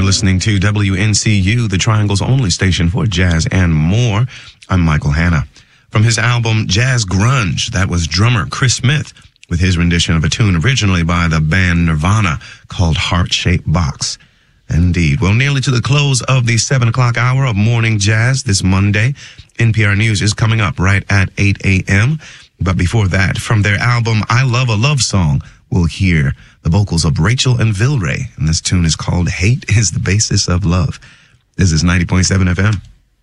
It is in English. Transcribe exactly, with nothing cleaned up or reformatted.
listening to W N C U, the Triangle's only station for jazz and more. I'm Michael Hanna. From his album Jazz Grunge, that was drummer Chris Smith with his rendition of a tune originally by the band Nirvana called Heart-Shaped Box. Indeed. Well, nearly to the close of the seven o'clock hour of Morning Jazz this Monday. N P R News is coming up right at eight a.m. But before that, from their album I Love a Love Song, we'll hear the vocals of Rachel and Vilray. And this tune is called Hate is the Basis of Love. This is ninety point seven F M.